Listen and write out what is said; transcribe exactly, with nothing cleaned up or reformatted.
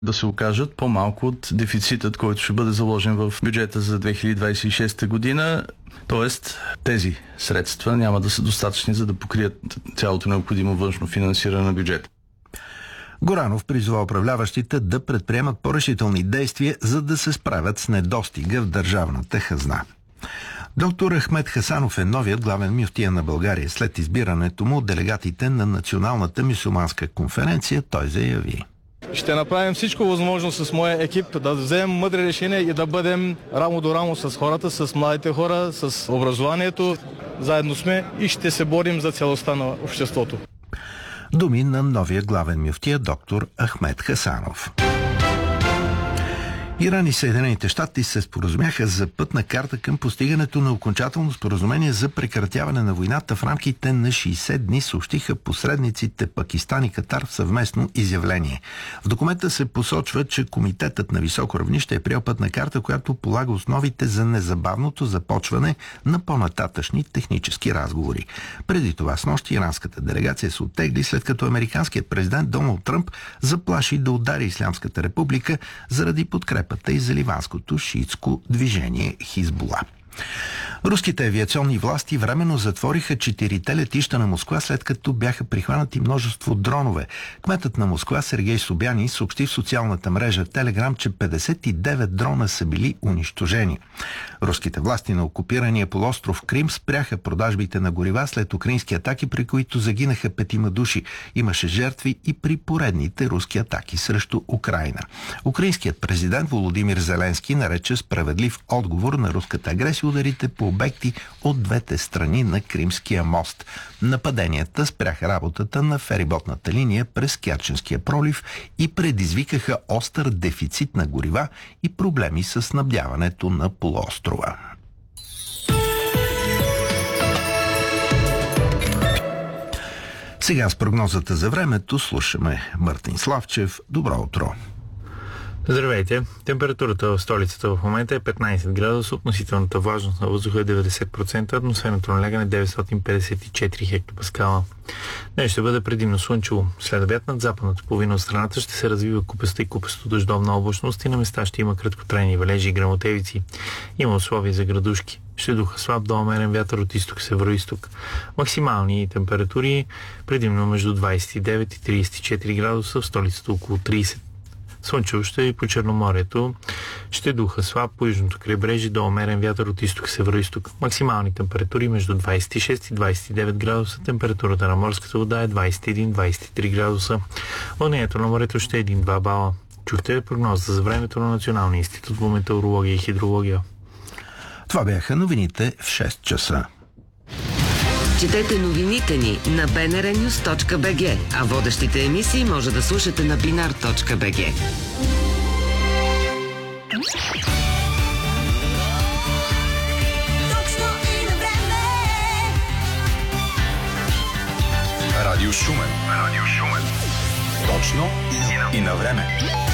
да се окажат по-малко от дефицитът, който ще бъде заложен в бюджета за две хиляди двадесет и шеста година. Тоест, тези средства няма да са достатъчни, за да покрият цялото необходимо външно финансиране на бюджета. Горанов призова управляващите да предприемат по-решителни действия, за да се справят с недостига в държавната хазна. Доктор Ахмед Хасанов е новият главен мюфтия на България. След избирането му от делегатите на Националната мюсюлманска конференция той заяви: ще направим всичко възможно с моя екип да вземем мъдри решения и да бъдем рамо до рамо с хората, с младите хора, с образованието. Заедно сме и ще се борим за целостта на обществото. Думи на новия главен мюфтия доктор Ахмед Хасанов. Иран и Съединените щати се споразумяха за пътна карта към постигането на окончателно споразумение за прекратяване на войната в рамките на шейсет дни, съобщиха посредниците Пакистан и Катар в съвместно изявление. В документа се посочва, че комитетът на високо равнище е приел пътна карта, която полага основите за незабавното започване на по-нататъшни технически разговори. Преди това снощи иранската делегация се оттегли, след като американският президент Доналд Тръмп заплаши да удари Ислямската република заради подкрепа и за ливанското шиитско движение Хизбула. Руските авиационни власти временно затвориха четирите летища на Москва, след като бяха прихванати множество дронове. Кметът на Москва Сергей Собянин съобщи в социалната мрежа Телеграм, че петдесет и девет дрона са били унищожени. Руските власти на окупирания полуостров Крим спряха продажбите на горива след украински атаки, при които загинаха петима души. Имаше жертви и при поредните руски атаки срещу Украйна. Украинският президент Володимир Зеленски нарече справедлив отговор на руската агресия ударите по обекти от двете страни на Кримския мост. Нападенията спряха работата на фериботната линия през Керченския пролив и предизвикаха остър дефицит на горива и проблеми с снабдяването на полуострова. Сега с прогнозата за времето слушаме Мартин Славчев. Добро утро! Здравейте! Температурата в столицата в момента е петнайсет градуса, относителната влажност на въздуха е деветдесет процента, атмосферното налягане деветстотин петдесет и четири хектопаскала. Днес ще бъде предимно слънчево. След обяд над западната половина от страната ще се развива купеста и купесто дъждовна облачност и на места ще има краткотрайни валежи и гръмотевици. Има условия за градушки. Ще духа слаб до умерен вятър от изток-североизток. Максимални температури предимно между двайсет и девет и трийсет и четири градуса, в столицата около трийсет. Слънчево ще и по Черноморието. Ще духа слаб по южното крайбрежие до умерен вятър от изток-североизток. Максимални температури между двайсет и шест и двайсет и девет градуса. Температурата на морската вода е двайсет и един до двайсет и три градуса. Вълнението на морето ще е един-два бала. Чухте прогнозата за времето на Националния институт по метеорология и хидрология. Това бяха новините в шест часа. Четете новините ни на би ен ар нюз точка би джи, а водещите емисии може да слушате на бинар точка би джи. Радио Шумен. Радио Шумен. Точно и на време.